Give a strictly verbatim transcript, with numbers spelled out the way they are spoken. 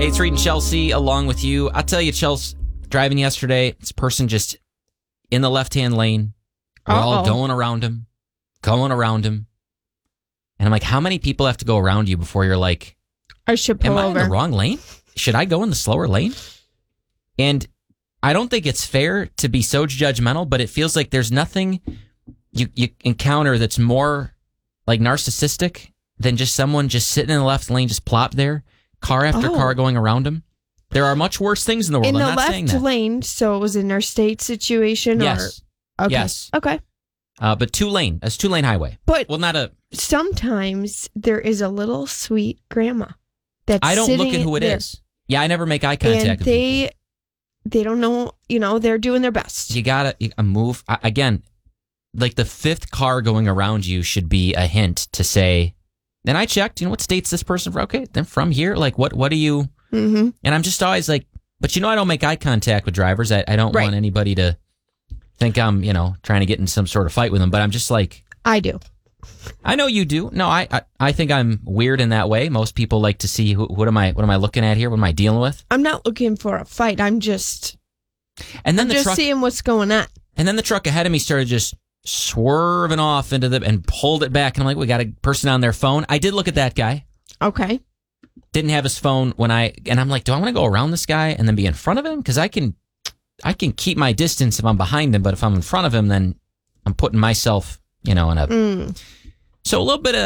Hey, it's Reed and Chelsea along with you. I'll tell you, Chelsea, driving yesterday, this person just in the left-hand lane. We're Uh-oh. all going around him, going around him. And I'm like, how many people have to go around you before you're like, I should pull am I over. in the wrong lane? Should I go in the slower lane? And I don't think it's fair to be so judgmental, but it feels like there's nothing you, you encounter that's more like narcissistic than just someone just sitting in the left lane, just plopped there, car after Oh. car going around them. There are much worse things in the world. In I'm the not saying left that. lane, so it was an interstate situation? Yes. Or, okay. Yes. Okay. Uh, but two lane. It's two lane highway. But Well, not a. sometimes there is a little sweet grandma that's I don't look sitting at who it is. there. Yeah, I never make eye contact And with they, people. they don't know, you know, they're doing their best. You gotta you, a move I, again. Like the fifth car going around you should be a hint to say. And I checked. You know what state's this person from? Okay, then from here. Like what? What do you? Mm-hmm. And I'm just always like, but you know, I don't make eye contact with drivers. I, I don't Right. want anybody to think I'm, you know, trying to get in some sort of fight with them. But I'm just like, I do. I know you do. No, I, I, I think I'm weird in that way. Most people like to see who, what am I, what am I looking at here? What am I dealing with? I'm not looking for a fight. I'm just, And then I'm the just truck, seeing what's going on. and then the truck ahead of me started just swerving off into the and pulled it back. And I'm like, we got a person on their phone. I did look at that guy. Okay. Didn't have his phone when I, and I'm like, do I want to go around this guy and then be in front of him? Because I can, I can keep my distance if I'm behind him, but if I'm in front of him, then I'm putting myself, you know, in a. Mm. So a little bit of